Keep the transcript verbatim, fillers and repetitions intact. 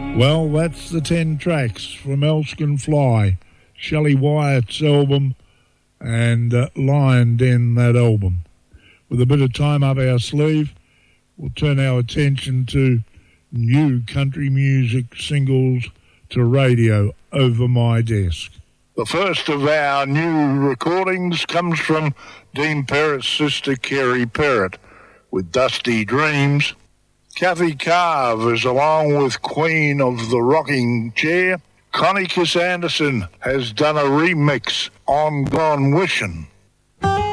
Well, that's the ten tracks from Else Can Fly, Shelley Wyatt's album, and uh, Lion Den, that album. With a bit of time up our sleeve, we'll turn our attention to new country music singles to radio over my desk. The first of our new recordings comes from Dean Perrett's sister, Kerry Perrett, with Dusty Dreams. Kathy Carve, along with Queen of the Rocking Chair. Connie Kiss Anderson has done a remix on Gone Wishin'.